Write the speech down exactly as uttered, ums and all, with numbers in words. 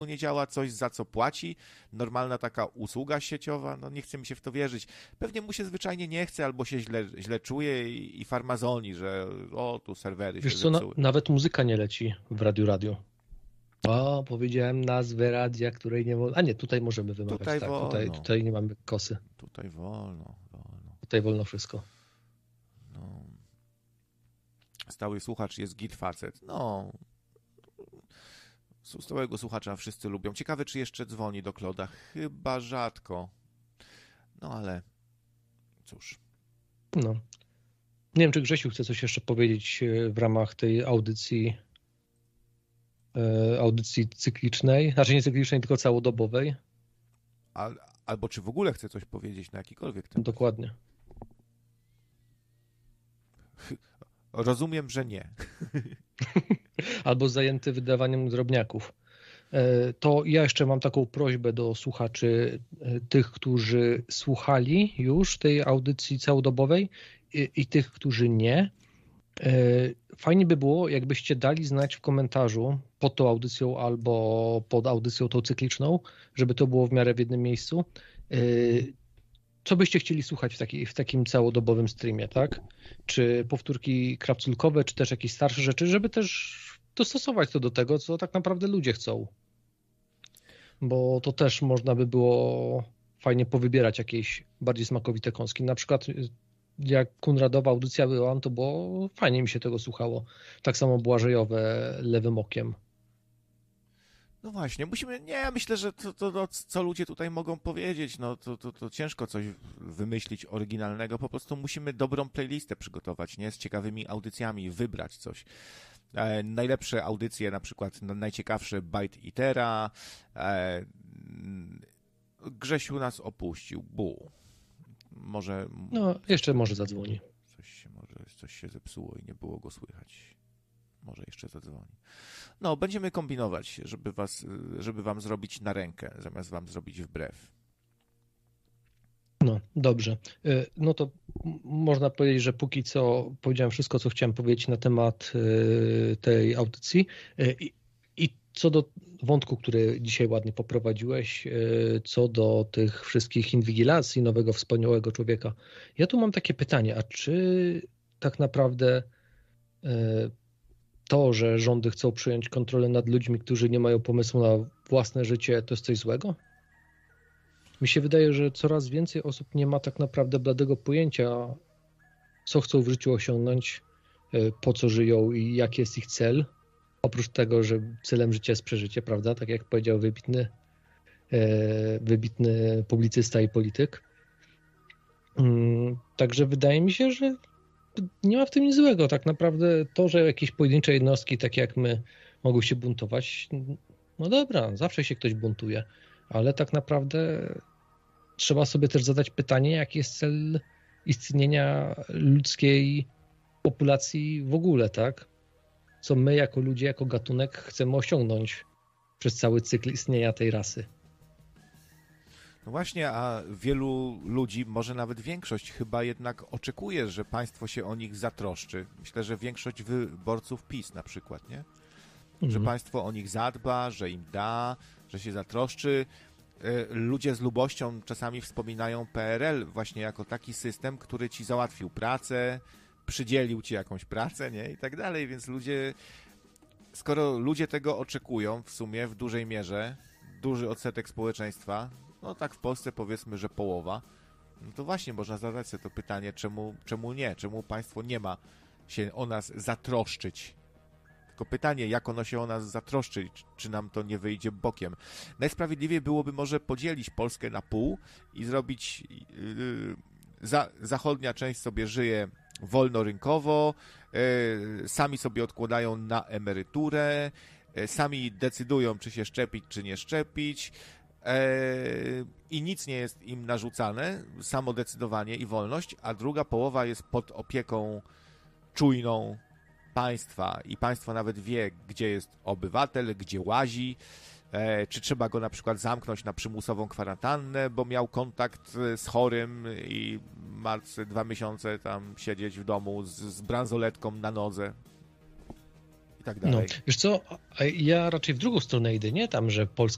nie działa, coś za co płaci, normalna taka usługa sieciowa, no nie chce mi się w to wierzyć. Pewnie mu się zwyczajnie nie chce, albo się źle, źle czuje i, i farmazoni, że o, tu serwery Wiesz się co, na, zepsuły. nawet muzyka nie leci w Radiu Radio. O, powiedziałem nazwę radia, której nie wolno. A nie, tutaj możemy wymawiać. Tutaj tak, wolno. tutaj, tutaj nie mamy kosy. Tutaj wolno, wolno. Tutaj wolno wszystko. No. Stały słuchacz jest git facet. No. Stałego słuchacza wszyscy lubią. Ciekawe, czy jeszcze dzwoni do Kloda. Chyba rzadko. No ale cóż. No. Nie wiem, czy Grzesiu chce coś jeszcze powiedzieć w ramach tej audycji audycji cyklicznej, znaczy nie cyklicznej, tylko całodobowej. Al, albo czy w ogóle chce coś powiedzieć na jakikolwiek temat. Dokładnie. Rozumiem, że nie. Albo zajęty wydawaniem drobniaków. To ja jeszcze mam taką prośbę do słuchaczy, tych, którzy słuchali już tej audycji całodobowej i, i tych, którzy nie. Fajnie by było, jakbyście dali znać w komentarzu pod tą audycją albo pod audycją tą cykliczną, żeby to było w miarę w jednym miejscu, co byście chcieli słuchać w, taki, w takim całodobowym streamie, tak? Czy powtórki krapculkowe, czy też jakieś starsze rzeczy, żeby też dostosować to do tego, co tak naprawdę ludzie chcą. Bo to też można by było fajnie powybierać jakieś bardziej smakowite kąski. Na przykład jak Kunradowa audycja była, to było fajnie mi się tego słuchało. Tak samo Błażejowe Lewym Okiem. No właśnie, musimy, nie, ja myślę, że to, to, to co ludzie tutaj mogą powiedzieć, no to, to, to ciężko coś wymyślić oryginalnego, po prostu musimy dobrą playlistę przygotować, nie, z ciekawymi audycjami, wybrać coś. E, najlepsze audycje, na przykład najciekawsze Bite Eatera, e, Grzesiu nas opuścił, bu. Może... No, jeszcze może zadzwoni. Coś się, może coś się zepsuło i nie było go słychać. Może jeszcze zadzwoni. No, będziemy kombinować, żeby was, żeby wam zrobić na rękę, zamiast wam zrobić wbrew. No, dobrze. No to można powiedzieć, że póki co powiedziałem wszystko, co chciałem powiedzieć na temat tej audycji. I, i co do wątku, który dzisiaj ładnie poprowadziłeś, co do tych wszystkich inwigilacji nowego wspaniałego człowieka. Ja tu mam takie pytanie, a czy tak naprawdę to, że rządy chcą przyjąć kontrolę nad ludźmi, którzy nie mają pomysłu na własne życie, to jest coś złego? Mi się wydaje, że coraz więcej osób nie ma tak naprawdę bladego pojęcia, co chcą w życiu osiągnąć, po co żyją i jaki jest ich cel. Oprócz tego, że celem życia jest przeżycie, prawda? Tak jak powiedział wybitny, wybitny publicysta i polityk. Także wydaje mi się, że nie ma w tym nic złego. Tak naprawdę to, że jakieś pojedyncze jednostki, takie jak my, mogą się buntować, no dobra, zawsze się ktoś buntuje, ale tak naprawdę trzeba sobie też zadać pytanie, jaki jest cel istnienia ludzkiej populacji w ogóle, tak? Co my jako ludzie, jako gatunek chcemy osiągnąć przez cały cykl istnienia tej rasy. No właśnie, a wielu ludzi, może nawet większość chyba jednak oczekuje, że państwo się o nich zatroszczy. Myślę, że większość wyborców PiS na przykład, nie? Że mhm. państwo o nich zadba, że im da, że się zatroszczy. Ludzie z lubością czasami wspominają P R L właśnie jako taki system, który ci załatwił pracę, przydzielił ci jakąś pracę, nie? I tak dalej, więc ludzie, skoro ludzie tego oczekują w sumie w dużej mierze, duży odsetek społeczeństwa, no tak w Polsce powiedzmy, że połowa, no to właśnie można zadać sobie to pytanie, czemu, czemu nie? Czemu państwo nie ma się o nas zatroszczyć? Tylko pytanie, jak ono się o nas zatroszczy, czy nam to nie wyjdzie bokiem. Najsprawiedliwiej byłoby może podzielić Polskę na pół i zrobić yy, za, zachodnia część sobie żyje wolnorynkowo, yy, sami sobie odkładają na emeryturę, yy, sami decydują, czy się szczepić, czy nie szczepić, i nic nie jest im narzucane, samodecydowanie i wolność, a druga połowa jest pod opieką czujną państwa i państwo nawet wie, gdzie jest obywatel, gdzie łazi, czy trzeba go na przykład zamknąć na przymusową kwarantannę, bo miał kontakt z chorym i ma dwa miesiące tam siedzieć w domu z, z bransoletką na nodze. I tak dalej. No, wiesz co, ja raczej w drugą stronę idę, nie tam, że Polska